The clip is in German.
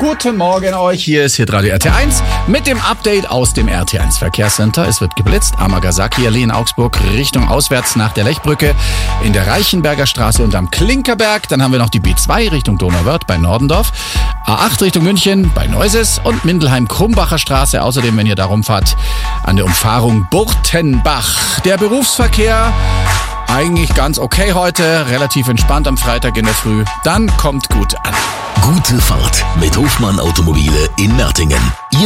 Guten Morgen euch, hier ist Hitradio RT1 mit dem Update aus dem RT1 Verkehrscenter. Es wird geblitzt, Amagasaki Allee in Augsburg, Richtung auswärts nach der Lechbrücke, in der Reichenberger Straße und am Klinkerberg. Dann haben wir noch die B2 Richtung Donauwörth bei Nordendorf, A8 Richtung München bei Neuses und Mindelheim-Krumbacher Straße. Außerdem, wenn ihr da rumfahrt, an der Umfahrung Burtenbach. Der Berufsverkehr eigentlich ganz okay heute, relativ entspannt am Freitag in der Früh. Dann kommt gut an. Gute Fahrt mit Hofmann Automobile in Mertingen.